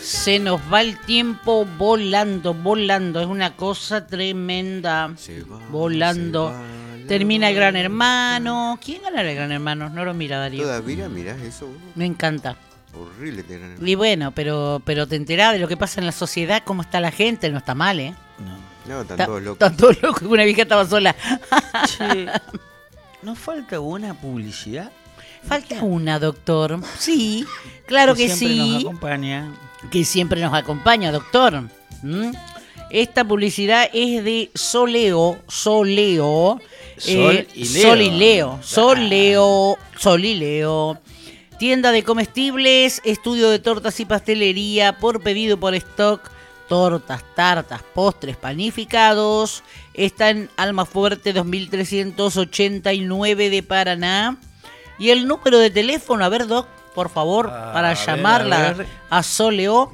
Se nos va el tiempo volando, volando. Es una cosa tremenda. Volando. Termina el Gran Hermano. ¿Quién gana el Gran Hermano? No lo mira, Darío. Todavía mirás eso. Me encanta. Horrible tener. Y bueno, pero te enterás de lo que pasa en la sociedad, cómo está la gente. No está mal, ¿eh? No, están todos locos. Están todos locos. Una vieja estaba sola. Che, ¿nos falta una publicidad? Falta una, doctor. Sí, claro que siempre sí. nos acompaña. Que siempre nos acompaña, doctor. Esta publicidad es de Soleo. Sol y Leo. Sol y Leo. Tienda de comestibles, estudio de tortas y pastelería, por pedido por stock, tortas, tartas, postres, panificados. Está en Almafuerte 2389 de Paraná. Y el número de teléfono, a ver, Doc, por favor, para llamarla a Soleo.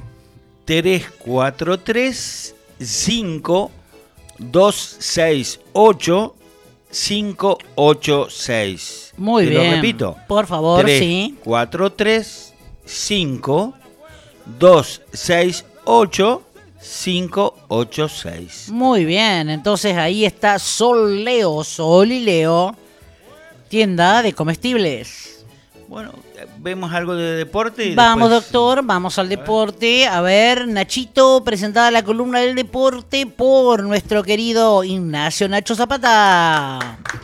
343-5-268-586. Muy bien. Te lo repito. Por favor, sí. 343-5-268-586. Muy bien, entonces ahí está Sol y Leo, tienda de comestibles. Bueno, vemos algo de deporte. Y vamos, después... doctor, vamos al deporte. A ver, Nachito, presentada la columna del deporte por nuestro querido Ignacio Nacho Zapata.